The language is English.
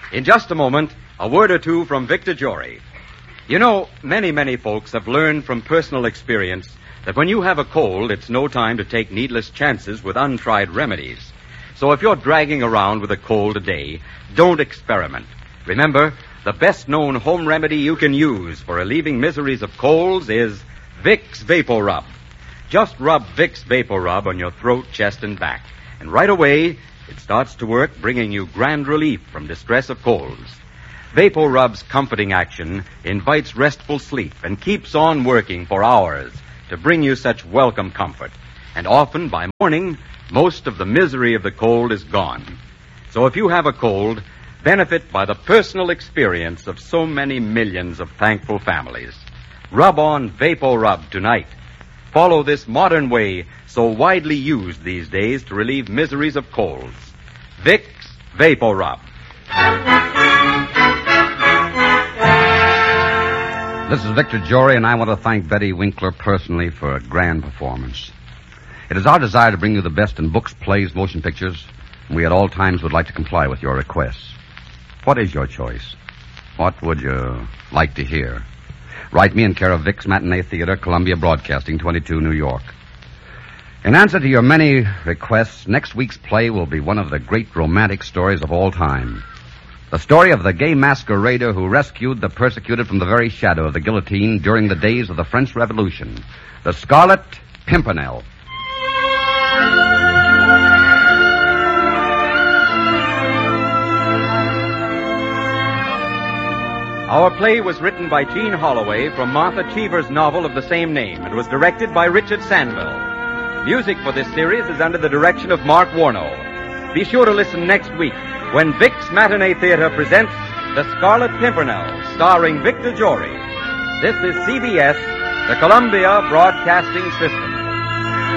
In just a moment, a word or two from Victor Jory. You know, many folks have learned from personal experience that when you have a cold, it's no time to take needless chances with untried remedies. So if you're dragging around with a cold today, don't experiment. Remember, the best-known home remedy you can use for relieving miseries of colds is Vicks VapoRub. Just rub Vicks VapoRub on your throat, chest, and back. And right away, it starts to work, bringing you grand relief from distress of colds. VapoRub's comforting action invites restful sleep and keeps on working for hours to bring you such welcome comfort. And often, by morning, most of the misery of the cold is gone. So if you have a cold, benefit by the personal experience of so many millions of thankful families. Rub on VapoRub tonight. Follow this modern way so widely used these days to relieve miseries of colds. Vicks VapoRub. This is Victor Jory, and I want to thank Betty Winkler personally for a grand performance. It is our desire to bring you the best in books, plays, motion pictures, and we at all times would like to comply with your requests. What is your choice? What would you like to hear? Write me in care of Vicks Matinee Theater, Columbia Broadcasting, 22, New York. In answer to your many requests, next week's play will be one of the great romantic stories of all time. The story of the gay masquerader who rescued the persecuted from the very shadow of the guillotine during the days of the French Revolution. The Scarlet Pimpernel. Our play was written by Jean Holloway from Martha Cheever's novel of the same name. It was directed by Richard Sandville. Music for this series is under the direction of Mark Warnow. Be sure to listen next week when Vicks Matinee Theater presents The Scarlet Pimpernel, starring Victor Jory. This is CBS, the Columbia Broadcasting System.